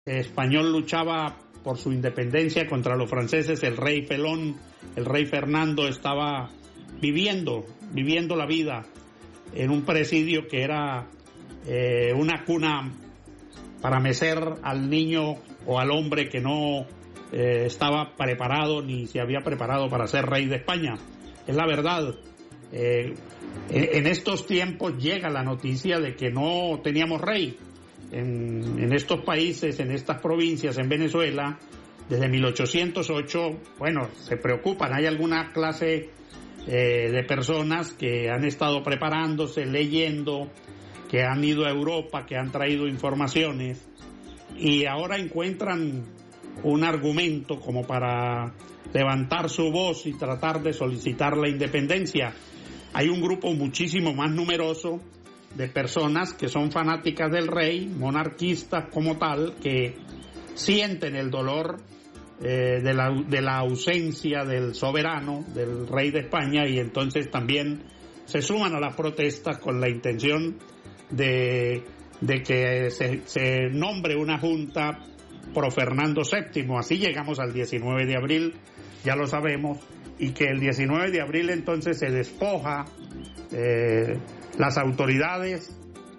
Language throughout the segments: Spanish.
español luchaba por su independencia contra los franceses, el rey Felón, el rey Fernando estaba viviendo la vida en un presidio que era una cuna para mecer al niño o al hombre que no estaba preparado ni se había preparado para ser rey de España. Es la verdad. En estos tiempos llega la noticia de que no teníamos rey. En estos países, en estas provincias, en Venezuela, desde 1808, bueno, se preocupan. Hay alguna clase de personas que han estado preparándose, leyendo, que han ido a Europa, que han traído informaciones y ahora encuentran un argumento como para levantar su voz y tratar de solicitar la independencia. Hay un grupo muchísimo más numeroso de personas que son fanáticas del rey, monarquistas como tal, que sienten el dolor de la ausencia del soberano, del rey de España, y entonces también se suman a las protestas con la intención de que se nombre una junta pro Fernando VII. Así llegamos al 19 de abril, ya lo sabemos, y que el 19 de abril entonces se despoja las autoridades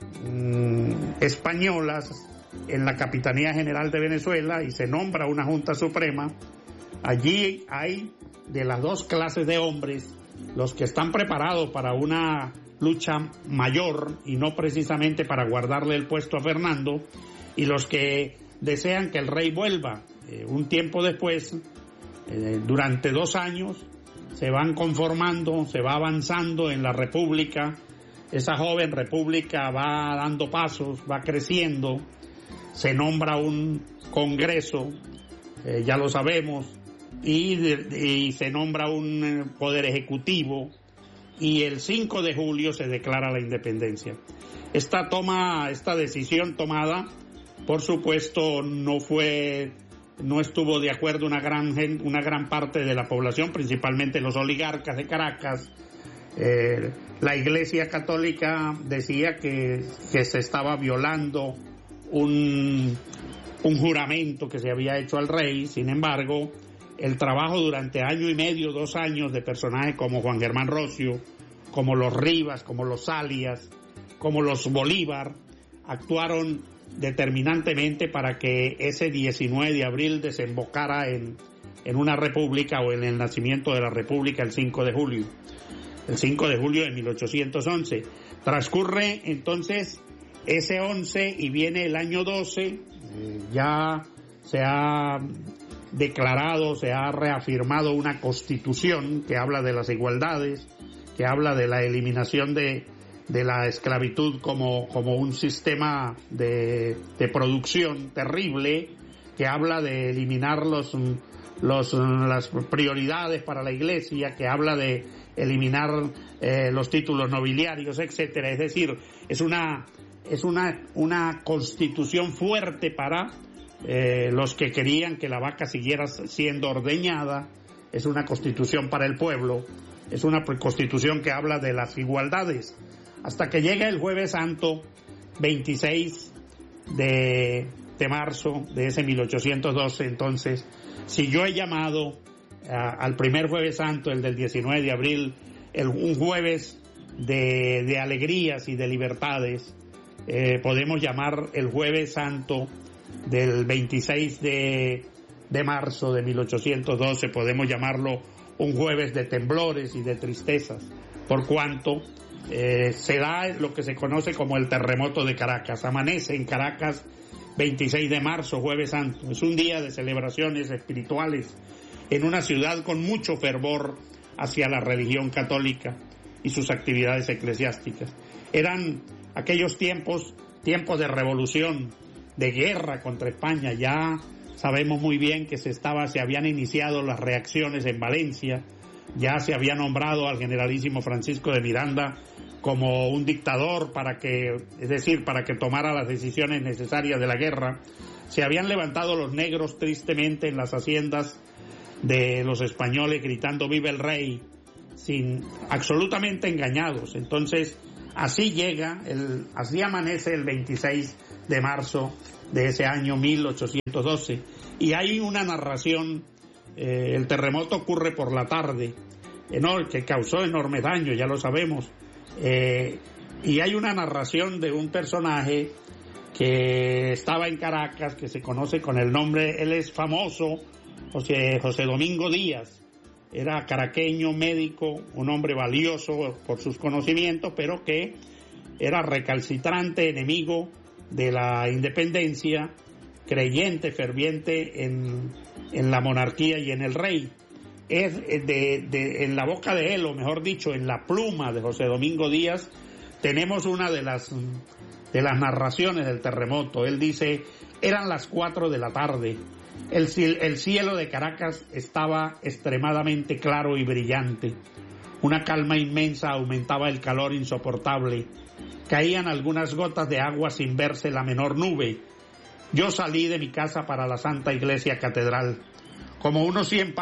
españolas en la Capitanía General de Venezuela y se nombra una Junta Suprema. Allí hay de las dos clases de hombres, los que están preparados para una lucha mayor y no precisamente para guardarle el puesto a Fernando, y los que desean que el rey vuelva. Un tiempo después, durante 2 años, se van conformando, se va avanzando en la república. Esa joven república va dando pasos, va creciendo, se nombra un congreso, ya lo sabemos, y se nombra un poder ejecutivo, y el 5 de julio se declara la independencia. Esta decisión tomada, por supuesto, no estuvo de acuerdo una gran parte de la población, principalmente los oligarcas de Caracas. La Iglesia Católica decía que se estaba violando un juramento que se había hecho al rey. Sin embargo, el trabajo durante 1 año y medio, 2 años, de personajes como Juan Germán Rocio, como los Rivas, como los Alias, como los Bolívar, actuaron determinantemente para que ese 19 de abril desembocara en una república, o en el nacimiento de la república el 5 de julio. El 5 de julio de 1811. Transcurre entonces ese 11 y viene el año 12, ya se ha declarado, se ha reafirmado una constitución que habla de las igualdades, que habla de la eliminación de la esclavitud como un sistema de producción terrible, que habla de eliminar las prioridades para la Iglesia, que habla de eliminar los títulos nobiliarios, etcétera. Es decir, es una constitución fuerte para los que querían que la vaca siguiera siendo ordeñada. Es una constitución para el pueblo, es una constitución que habla de las igualdades, hasta que llega el Jueves Santo, 26 de marzo de ese 1812. Entonces, si yo he llamado al primer Jueves Santo, el del 19 de abril, un jueves de alegrías y de libertades, podemos llamar el Jueves Santo del 26 de marzo de 1812, podemos llamarlo un jueves de temblores y de tristezas, por cuanto se da lo que se conoce como el terremoto de Caracas. Amanece en Caracas 26 de marzo, Jueves Santo. Es un día de celebraciones espirituales en una ciudad con mucho fervor hacia la religión católica y sus actividades eclesiásticas. Eran aquellos tiempos de revolución, de guerra contra España. Ya sabemos muy bien que se habían iniciado las reacciones en Valencia, ya se había nombrado al generalísimo Francisco de Miranda como un dictador para que tomara las decisiones necesarias de la guerra. Se habían levantado los negros tristemente en las haciendas de los españoles gritando "Viva el rey", absolutamente engañados. Entonces, así amanece el 26 de marzo de ese año 1812. Y hay una narración, el terremoto ocurre por la tarde, que causó enorme daño, ya lo sabemos. Y hay una narración de un personaje que estaba en Caracas, que se conoce con el nombre, él es famoso, José Domingo Díaz. Era caraqueño, médico, un hombre valioso por sus conocimientos, pero que era recalcitrante, enemigo de la independencia, creyente, ferviente en la monarquía y en el rey. Es en la boca de él, o mejor dicho, en la pluma de José Domingo Díaz, tenemos una de las narraciones del terremoto. Él dice: eran las 4 de la tarde. El cielo de Caracas estaba extremadamente claro y brillante. Una calma inmensa aumentaba el calor insoportable. Caían algunas gotas de agua sin verse la menor nube. Yo salí de mi casa para la Santa Iglesia Catedral. Como unos 100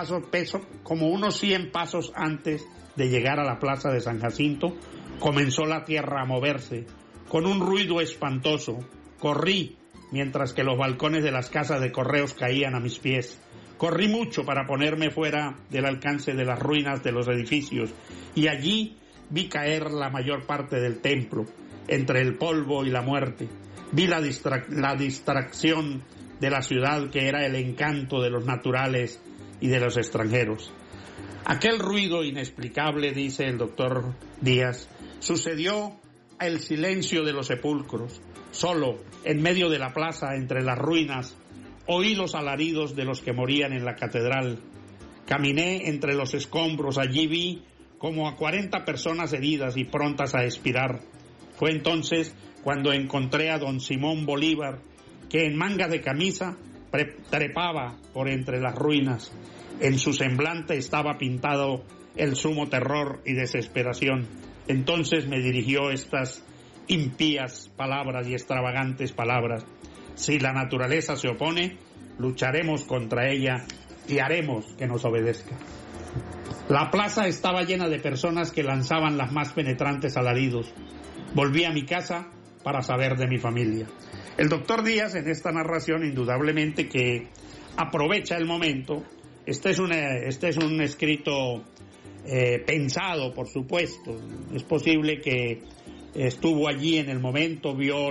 pasos antes de llegar a la plaza de San Jacinto, comenzó la tierra a moverse, con un ruido espantoso. Corrí, mientras que los balcones de las casas de correos caían a mis pies. Corrí mucho para ponerme fuera del alcance de las ruinas de los edificios, y allí vi caer la mayor parte del templo, entre el polvo y la muerte. Vi la distracción de la ciudad, que era el encanto de los naturales y de los extranjeros. Aquel ruido inexplicable, dice el doctor Díaz, sucedió al silencio de los sepulcros. Solo, en medio de la plaza, entre las ruinas, oí los alaridos de los que morían en la catedral. Caminé entre los escombros, allí vi como a 40 personas heridas y prontas a expirar. Fue entonces cuando encontré a don Simón Bolívar, que en manga de camisa trepaba por entre las ruinas. En su semblante estaba pintado el sumo terror y desesperación. Entonces me dirigió estas impías palabras y extravagantes palabras: si la naturaleza se opone, lucharemos contra ella y haremos que nos obedezca. La plaza estaba llena de personas que lanzaban las más penetrantes alaridos. Volví a mi casa para saber de mi familia. El doctor Díaz, en esta narración, indudablemente que aprovecha el momento. Este es un escrito pensado, por supuesto. Es posible que estuvo allí en el momento, vio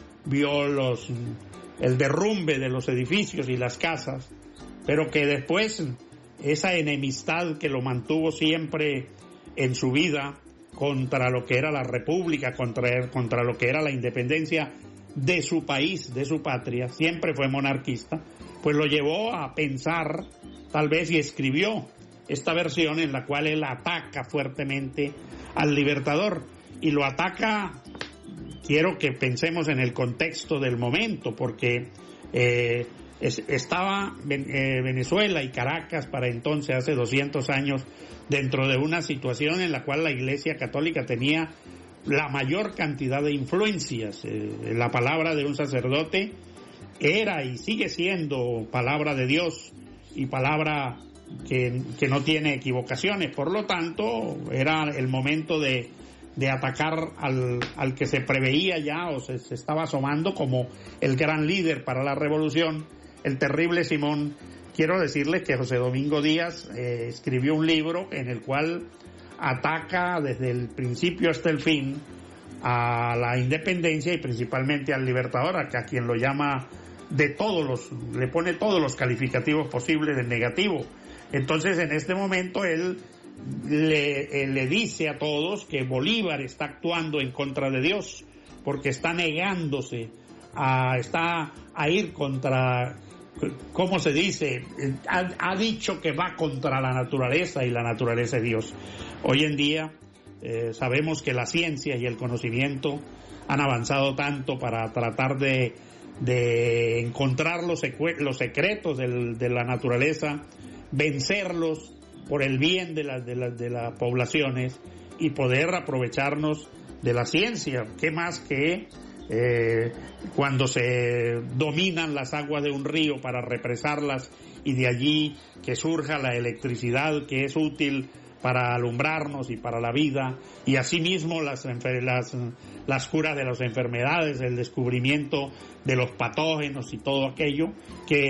el derrumbe de los edificios y las casas, pero que después esa enemistad que lo mantuvo siempre en su vida contra lo que era la república, contra lo que era la independencia de su país, de su patria, siempre fue monarquista, pues lo llevó a pensar, tal vez, y escribió esta versión en la cual él ataca fuertemente al Libertador, y lo ataca, quiero que pensemos en el contexto del momento, porque estaba Venezuela y Caracas para entonces, hace 200 años, dentro de una situación en la cual la Iglesia Católica tenía la mayor cantidad de influencias. La palabra de un sacerdote era y sigue siendo palabra de Dios y palabra que no tiene equivocaciones. Por lo tanto, era el momento de atacar al que se preveía ya o se estaba asomando como el gran líder para la revolución, el terrible Simón. Quiero decirles que José Domingo Díaz escribió un libro en el cual ataca desde el principio hasta el fin a la independencia y principalmente al Libertador, a quien lo llama le pone todos los calificativos posibles de negativo. Entonces, en este momento él le dice a todos que Bolívar está actuando en contra de Dios, porque está negándose a ir contra, ¿cómo se dice? Ha dicho que va contra la naturaleza, y la naturaleza es Dios. Hoy en día sabemos que la ciencia y el conocimiento han avanzado tanto para tratar de encontrar los secretos de la naturaleza, vencerlos por el bien de las poblaciones y poder aprovecharnos de la ciencia. ¿Qué más que cuando se dominan las aguas de un río para represarlas y de allí que surja la electricidad que es útil para alumbrarnos y para la vida, y asimismo las curas de las enfermedades, el descubrimiento de los patógenos y todo aquello que